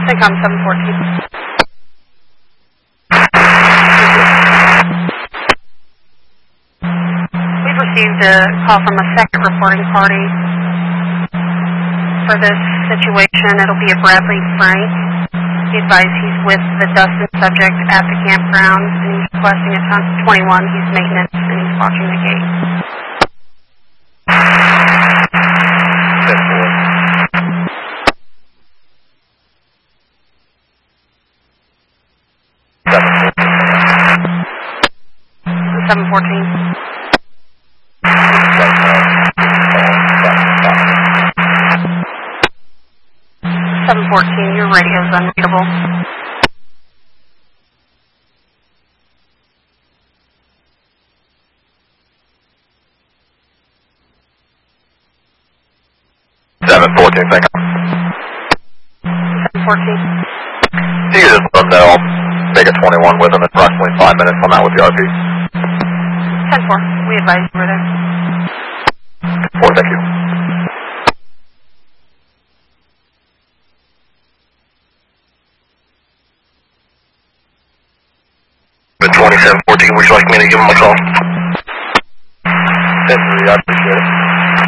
CENTCOM 714. We've received a call from a second reporting party for this situation. It'll be a Bradley Frank. He advised he's with the Dustin subject at the campground, and he's requesting a 21. He's maintenance, and he's watching the gate. Seven 14. 714, your radio is unreadable. Thank you. 714. You can just let them know I'll take a 21 within approximately 5 minutes. I'm out with the RP. 10-4, we advise you were there. 4, thank you. With 2714, would you like me to give him a call? 10-3, I appreciate it.